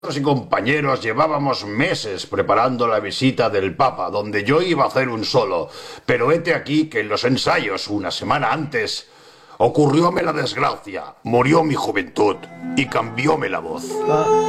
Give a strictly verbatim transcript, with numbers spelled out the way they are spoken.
y compañeros llevábamos meses preparando la visita del Papa, donde yo iba a hacer un solo, pero hete aquí que en los ensayos, una semana antes, ocurrióme la desgracia, murió mi juventud y cambióme la voz. Ah.